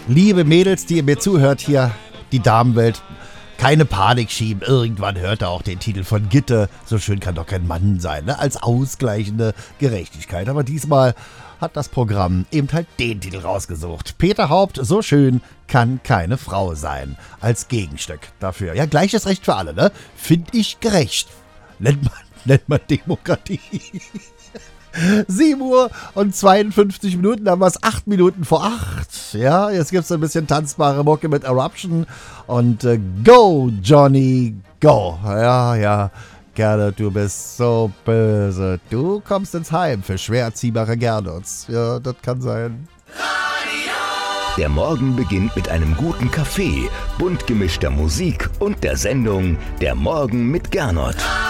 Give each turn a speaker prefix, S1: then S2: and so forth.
S1: Liebe Mädels, die ihr mir zuhört hier, die Damenwelt, keine Panik schieben. Irgendwann hört er auch den Titel von Gitte. So schön kann doch kein Mann sein, ne? Als ausgleichende Gerechtigkeit. Aber diesmal hat das Programm eben halt den Titel rausgesucht. Peter Haupt, so schön kann keine Frau sein. Als Gegenstück dafür. Ja, gleiches Recht für alle, ne? Find ich gerecht. Nennt man Demokratie. 7 Uhr und 52 Minuten, da haben wir es 8 Minuten vor 8. Ja, jetzt gibt es ein bisschen tanzbare Mucke mit Eruption und Go, Johnny, go. Ja, Gernot, du bist so böse. Du kommst ins Heim für schwer erziehbare Gernots. Ja, das kann sein.
S2: Der Morgen beginnt mit einem guten Kaffee, bunt gemischter Musik und der Sendung Der Morgen mit Gernot.